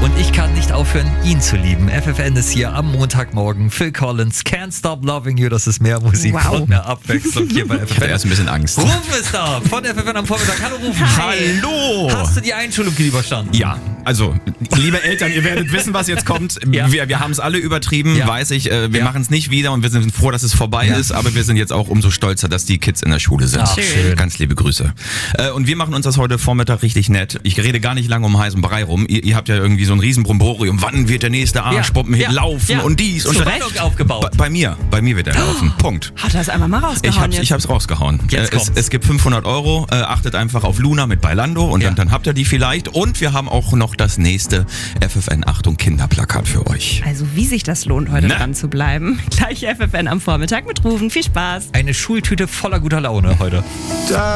Und ich kann nicht aufhören, ihn zu lieben. FFN ist hier am Montagmorgen. Phil Collins, Can't Stop Loving You. Das ist mehr Musik und mehr Abwechslung hier bei FFN. Ich hatte erst ein bisschen Angst. Rufen ist da von FFN am Vormittag. Hallo Rufen. Hallo. Hast du die Einschulung überstanden? Ja, also, liebe Eltern, ihr werdet wissen, was jetzt kommt. Ja. Wir haben es alle übertrieben, weiß ich. Wir Ja. machen es nicht wieder und wir sind froh, dass es vorbei ist. Aber wir sind jetzt auch umso stolzer, dass die Kids in der Schule sind. Ach, schön. Ganz liebe Grüße. Und wir machen uns das heute Vormittag richtig nett. Ich rede gar nicht lange um heißen Brei rum. Ihr habt ja irgendwie so ein riesen Bromborium. Wann wird der nächste Arschpumpenhit laufen und dies und Spannung aufgebaut. Bei mir wird er laufen. Punkt. Hat er es einfach mal rausgehauen Ich hab's rausgehauen. Jetzt kommt's. Es gibt 500 €. Achtet einfach auf Luna mit Bailando und dann habt ihr die vielleicht. Und wir haben auch noch das nächste FFN Achtung Kinderplakat für euch. Also wie sich das lohnt, heute dran zu bleiben. Gleich FFN am Vormittag mit Rufen. Viel Spaß. Eine Schultüte voller guter Laune heute.